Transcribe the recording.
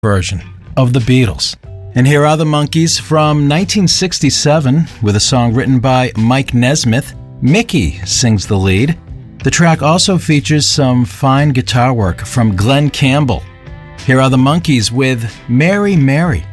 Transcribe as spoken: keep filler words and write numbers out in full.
version of the Beatles. And here are the Monkees from nineteen sixty-seven with a song written by Mike Nesmith. Mickey sings the lead. The track also features some fine guitar work from Glenn Campbell. Here are the Monkees with Mary, Mary.